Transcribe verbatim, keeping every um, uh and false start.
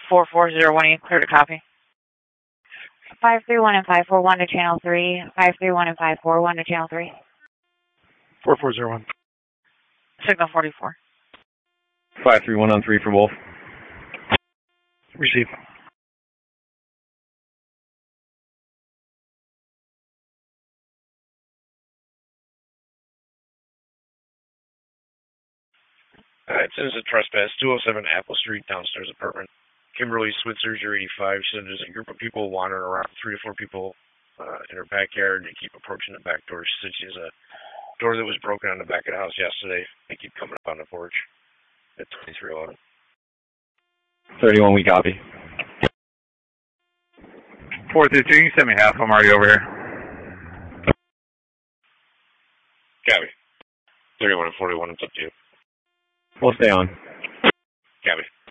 four four zero one, clear to copy. five three one and five four one to channel three. five three one and five four one to channel three. four four zero one. Signal forty-four. five three one on three for Wolf. Receive. Uh, it says a trespass, two oh seven Apple Street, downstairs apartment. Kimberly Switzer, zero eight five, said there's a group of people wandering around, three to four people uh, in her backyard. They keep approaching the back door. She said she has a door that was broken on the back of the house yesterday. They keep coming up on the porch at twenty-three eleven. thirty-one, we copy. four three two, you can send me half. I'm already over here. Copy. thirty-one and forty-one, it's up to you. We'll stay on. Copy.